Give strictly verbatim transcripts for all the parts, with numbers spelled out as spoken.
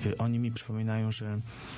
oni mi przypominają, że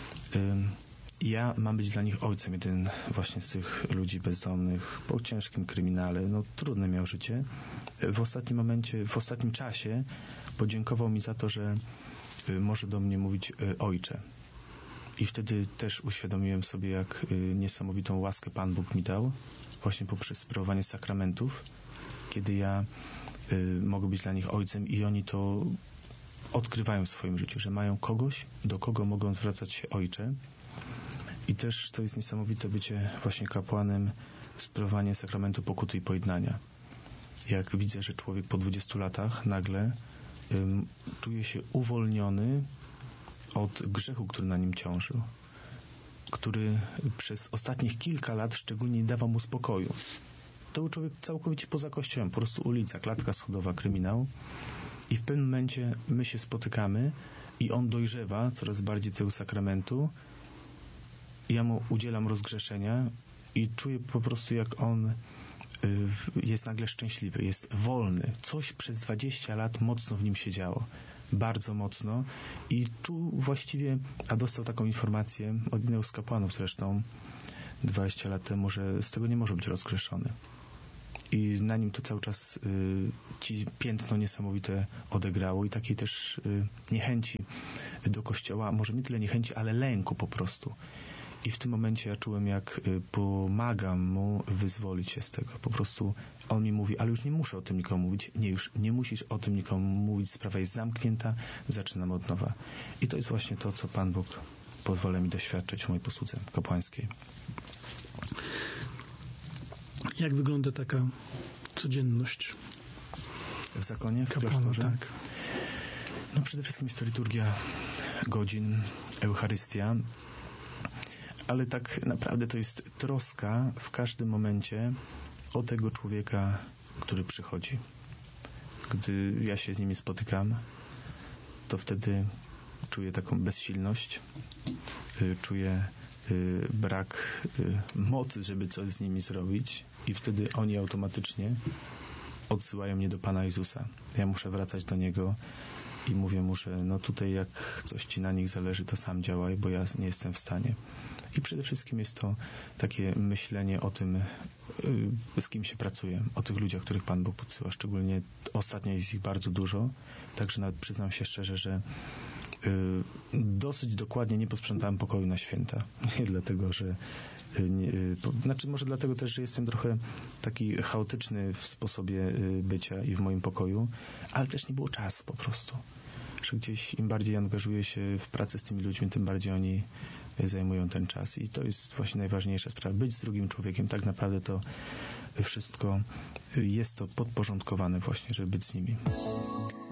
ja mam być dla nich ojcem, jeden właśnie z tych ludzi bezdomnych, po ciężkim kryminale, no trudne miał życie. W ostatnim momencie, w ostatnim czasie podziękował mi za to, że może do mnie mówić ojcze. I wtedy też uświadomiłem sobie, jak niesamowitą łaskę Pan Bóg mi dał, właśnie poprzez sprawowanie sakramentów, kiedy ja mogę być dla nich ojcem i oni to odkrywają w swoim życiu, że mają kogoś, do kogo mogą zwracać się ojcze. I też to jest niesamowite bycie właśnie kapłanem, sprawowanie sakramentu pokuty i pojednania. Jak widzę, że człowiek po dwudziestu latach nagle um, czuje się uwolniony od grzechu, który na nim ciążył, który przez ostatnich kilka lat szczególnie nie dawał mu spokoju. To był człowiek całkowicie poza kościołem, po prostu ulica, klatka schodowa, kryminał. I w pewnym momencie my się spotykamy i on dojrzewa coraz bardziej tego sakramentu. Ja mu udzielam rozgrzeszenia i czuję po prostu, jak on jest nagle szczęśliwy, jest wolny. Coś przez dwadzieścia lat mocno w nim się działo. Bardzo mocno. I czuł właściwie, a dostał taką informację od jednego z kapłanów zresztą dwadzieścia lat temu, że z tego nie może być rozgrzeszony. I na nim to cały czas y, ci piętno niesamowite odegrało i takiej też y, niechęci do Kościoła, może nie tyle niechęci, ale lęku po prostu. I w tym momencie ja czułem, jak y, pomagam mu wyzwolić się z tego. Po prostu on mi mówi, ale już nie muszę o tym nikomu mówić. Nie, już nie musisz o tym nikomu mówić, sprawa jest zamknięta, zaczynam od nowa. I to jest właśnie to, co Pan Bóg pozwala mi doświadczyć w mojej posłudze kapłańskiej. Jak wygląda taka codzienność w zakonie, w kapłana, klasztorze? Tak. No przede wszystkim jest to liturgia godzin, Eucharystia, ale tak naprawdę to jest troska w każdym momencie o tego człowieka, który przychodzi. Gdy ja się z nimi spotykam, to wtedy czuję taką bezsilność, czuję brak mocy, żeby coś z nimi zrobić i wtedy oni automatycznie odsyłają mnie do Pana Jezusa. Ja muszę wracać do Niego i mówię mu, że no tutaj jak coś Ci na nich zależy, to sam działaj, bo ja nie jestem w stanie. I przede wszystkim jest to takie myślenie o tym, z kim się pracuje, o tych ludziach, których Pan Bóg podsyła. Szczególnie ostatnio jest ich bardzo dużo, także nawet przyznam się szczerze, że dosyć dokładnie nie posprzątałem pokoju na święta. Nie dlatego, że nie, znaczy może dlatego też, że jestem trochę taki chaotyczny w sposobie bycia i w moim pokoju, ale też nie było czasu po prostu. Że gdzieś im bardziej angażuję się w pracę z tymi ludźmi, tym bardziej oni zajmują ten czas. I to jest właśnie najważniejsza sprawa. Być z drugim człowiekiem. Tak naprawdę to wszystko jest to podporządkowane właśnie, żeby być z nimi.